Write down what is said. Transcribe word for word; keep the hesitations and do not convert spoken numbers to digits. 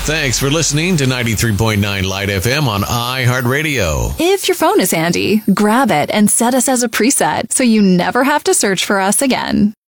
Thanks for listening to ninety-three point nine Light F M on iHeartRadio. If your phone is handy, grab it and set us as a preset so you never have to search for us again.